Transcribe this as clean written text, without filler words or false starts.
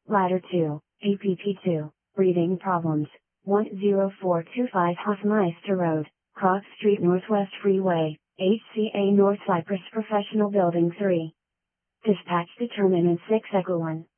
Ladder 2, APP2, breathing problems, 10425 Hoffmeister Road, Cross Street Northwest Freeway, HCA North Cypress Professional Building 3. Dispatch determinant 6 Echo 1.